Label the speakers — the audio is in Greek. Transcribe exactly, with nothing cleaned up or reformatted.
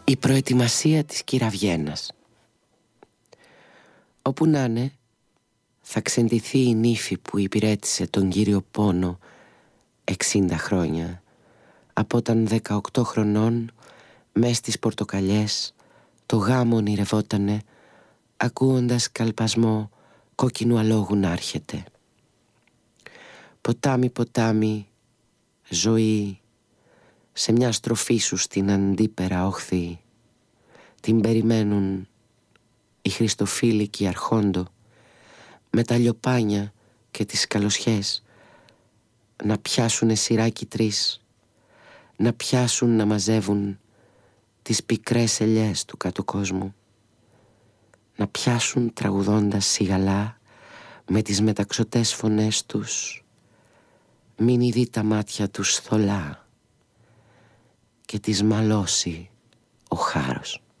Speaker 1: Η προετοιμασία της κεραυγένας. Όπου να είναι, θα ξεντηθεί η νύφη που υπηρέτησε τον κύριο Πόνο εξήντα χρόνια, από όταν δεκαοκτώ χρονών μες στις πορτοκαλιές το γάμο ονειρευότανε, ακούοντας καλπασμό κόκκινου αλόγου να έρχεται. Ποτάμι, ποτάμι, ζωή, σε μια στροφή σου στην αντίπερα όχθη, την περιμένουν οι χριστοφίλικοι αρχόντο με τα λιοπάνια και τις καλοσιές, να πιάσουνε σειράκι τρεις, να πιάσουν να μαζεύουν τις πικρές ελιές του κάτω κόσμου, να πιάσουν τραγουδώντας σιγαλά με τις μεταξωτές φωνές τους, μην ειδεί τα μάτια τους θολά και τις μαλώσει ο χάρος.